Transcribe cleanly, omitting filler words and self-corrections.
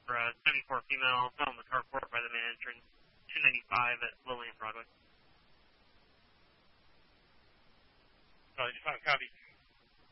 for 74 female, fell in the carport by the main entrance, 295 at Lillian Broadway. Just want to copy.